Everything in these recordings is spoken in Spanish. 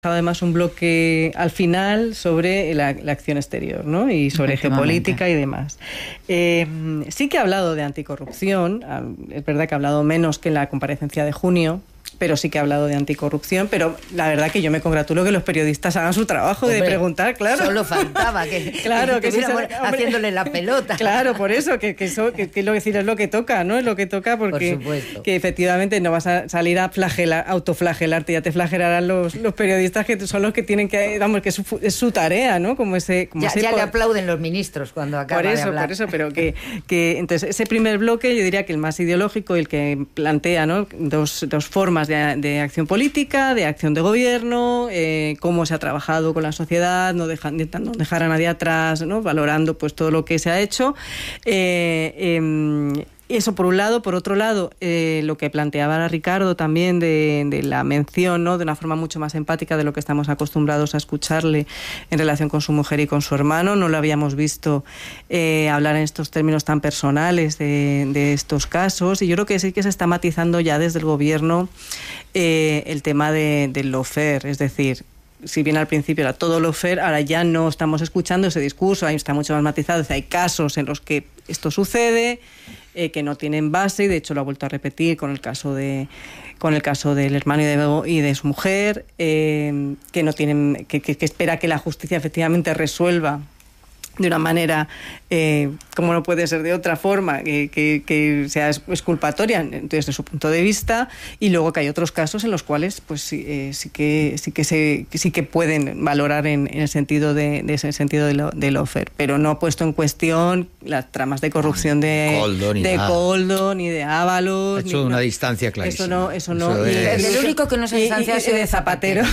además un bloque al final sobre la acción exterior, ¿no? Y sobre geopolítica y demás. Sí que ha hablado de anticorrupción, es verdad que ha hablado menos que en la comparecencia de junio, pero sí que ha hablado de anticorrupción, pero la verdad que yo me congratulo que los periodistas hagan su trabajo. Hombre, de preguntar, claro. Solo faltaba que, claro, que estuviéramos haciéndole la pelota. Claro, por eso, que es lo que toca, ¿no? Es lo que toca porque por que efectivamente no vas a salir a autoflagelarte, ya te flagelarán los periodistas que son los que tienen que, vamos, que es su tarea, ¿no? Ya le aplauden los ministros cuando acaba de hablar. Por eso, pero que entonces ese primer bloque yo diría que el más ideológico y el que plantea, ¿no? dos formas de acción política, de acción de gobierno, cómo se ha trabajado con la sociedad, no dejar a nadie atrás, ¿no? Valorando pues todo lo que se ha hecho. Eso por un lado. Por otro lado, lo que planteaba Ricardo también de la mención, ¿no? De una forma mucho más empática de lo que estamos acostumbrados a escucharle en relación con su mujer y con su hermano. No lo habíamos visto hablar en estos términos tan personales de estos casos, y yo creo que sí que se está matizando ya desde el gobierno el tema del lawfare, es decir, si bien al principio era todo lawfare, ahora ya no estamos escuchando ese discurso, ahí está mucho más matizado, hay casos en los que esto sucede, que no tienen base, y de hecho lo ha vuelto a repetir con el caso del hermano y de su mujer, que no tienen, que espera que la justicia efectivamente resuelva de una manera, como no puede ser de otra forma, que sea exculpatoria desde su punto de vista, y luego que hay otros casos en los cuales pues sí que pueden valorar en el sentido de ese sentido de lawfare, pero no ha puesto en cuestión las tramas de corrupción de Koldo ni de Ábalos. Ha hecho una distancia clarísima. Eso no. El único que no se distancia es de Zapatero.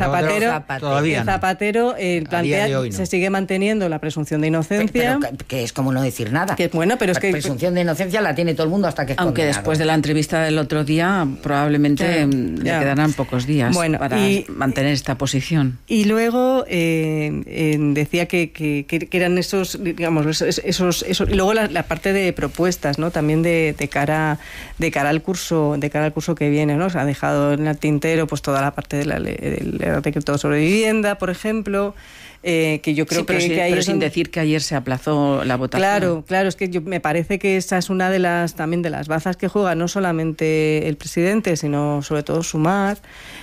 Zapatero plantea, se sigue manteniendo la presunción de inocencia, pero que es como no decir nada. Que bueno, pero es que presunción de inocencia la tiene todo el mundo hasta que es aunque condenado. Después de la entrevista del otro día probablemente le quedarán pocos días para mantener esta posición. Y luego decía que eran esos, digamos, esos y luego la parte de propuestas, ¿no? También de cara al curso que viene, ¿no? Se ha dejado en el tintero pues toda la parte del decreto sobre vivienda, por ejemplo. Que yo creo que ahí pero sin decir que ayer se aplazó la votación. Claro, es que me parece que esa es una de las bazas que juega no solamente el presidente, sino sobre todo Sumar,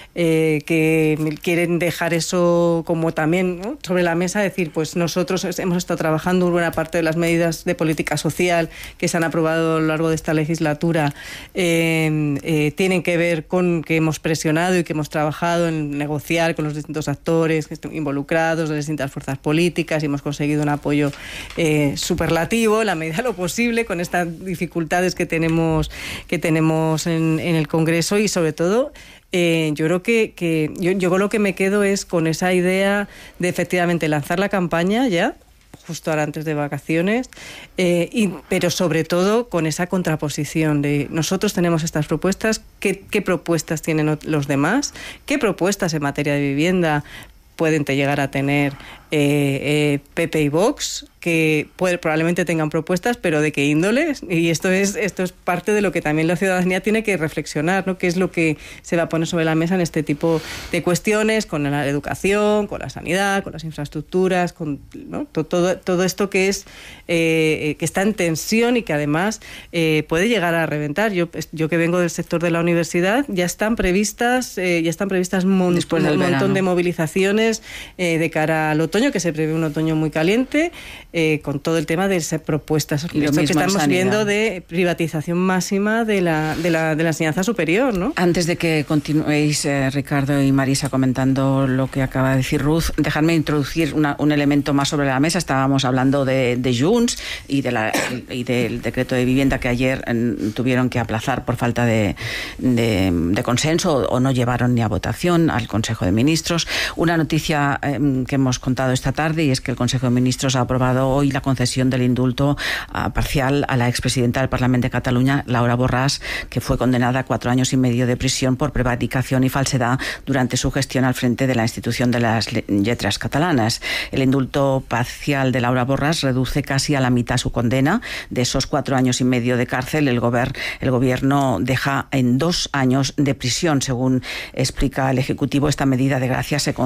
que quieren dejar eso como también, ¿no? sobre la mesa, decir, pues nosotros hemos estado trabajando buena parte de las medidas de política social que se han aprobado a lo largo de esta legislatura, tienen que ver con que hemos presionado y que hemos trabajado en negociar con los distintos actores que están involucrados, de distintas fuerzas políticas, y hemos conseguido un apoyo superlativo en la medida de lo posible con estas dificultades que tenemos en el Congreso, y sobre todo yo creo que yo con lo que me quedo es con esa idea de efectivamente lanzar la campaña ya justo ahora antes de vacaciones, pero sobre todo con esa contraposición de nosotros tenemos estas propuestas, ¿qué propuestas tienen los demás? ¿Qué propuestas en materia de vivienda pueden llegar a tener PP y Vox, que probablemente tengan propuestas, pero ¿de qué índole? Y esto es parte de lo que también la ciudadanía tiene que reflexionar, ¿no? ¿Qué es lo que se va a poner sobre la mesa en este tipo de cuestiones, con la educación, con la sanidad, con las infraestructuras, con, ¿no? todo esto que es que está en tensión y que además puede llegar a reventar. Yo que vengo del sector de la universidad, ya están previstas un montón de movilizaciones de cara al otoño, que se prevé un otoño muy caliente, con todo el tema de esas propuestas que estamos viendo de privatización máxima de la enseñanza superior, ¿no? Antes de que continuéis, Ricardo y Marisa, comentando lo que acaba de decir Ruth, dejadme introducir un elemento más sobre la mesa. Estábamos hablando de Junts y del decreto de vivienda que ayer tuvieron que aplazar por falta de consenso, o no llevaron ni a votación al Consejo de Ministros. Una noticia que hemos contado esta tarde, y es que el Consejo de Ministros ha aprobado hoy la concesión del indulto parcial a la expresidenta del Parlamento de Cataluña, Laura Borràs, que fue condenada a 4 años y medio de prisión por prevaricación y falsedad durante su gestión al frente de la institución de las letras catalanas. El indulto parcial de Laura Borràs reduce casi a la mitad su condena. De esos 4 años y medio de cárcel, el gobierno deja en 2 años de prisión. Según explica el Ejecutivo, esta medida de gracia se